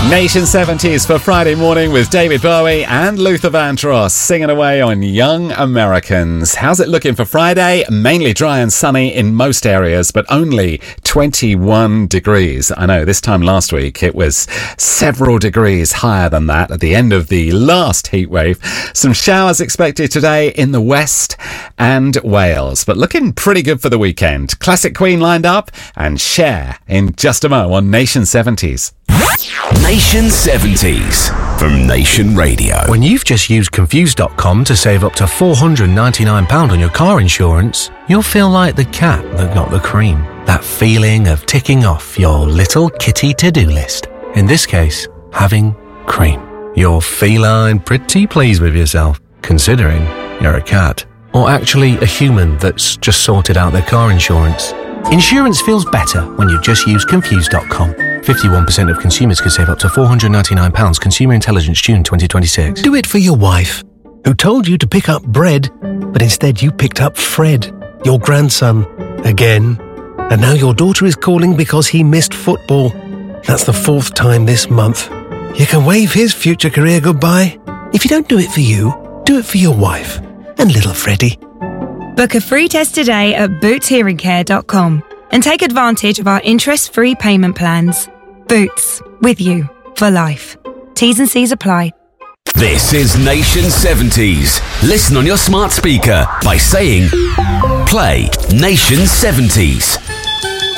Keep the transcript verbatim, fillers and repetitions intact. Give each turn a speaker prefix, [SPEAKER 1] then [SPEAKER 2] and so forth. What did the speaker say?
[SPEAKER 1] Nation seventies for Friday morning with David Bowie and Luther Vandross singing away on Young Americans. How's it looking for Friday? Mainly dry and sunny in most areas, but only twenty-one degrees. I know this time last week it was several degrees higher than that at the end of the last heat wave. Some showers expected today in the west and Wales, but looking pretty good for the weekend. Classic Queen lined up and Cher in just a mo on Nation seventies.
[SPEAKER 2] Nation seventies from Nation Radio.
[SPEAKER 3] When you've just used Confused dot com to save up to four hundred ninety-nine pounds on your car insurance, you'll feel like the cat that got the cream. That feeling of ticking off your little kitty to-do list. In this case, having cream. You're feline pretty pleased with yourself, considering you're a cat. Or actually a human that's just sorted out their car insurance. Insurance feels better when you just use Confused dot com. fifty-one percent of consumers could save up to four hundred ninety-nine pounds. Consumer Intelligence, June twenty twenty-six.
[SPEAKER 4] Do it for your wife, who told you to pick up bread, but instead you picked up Fred, your grandson, again. And now your daughter is calling because he missed football. That's the fourth time this month. You can wave his future career goodbye. If you don't do it for you, do it for your wife and little Freddie.
[SPEAKER 5] Book a free test today at boots hearing care dot com and take advantage of our interest-free payment plans. Boots, with you for life. T's and C's apply.
[SPEAKER 2] This is Nation seventies. Listen on your smart speaker by saying, play Nation seventies.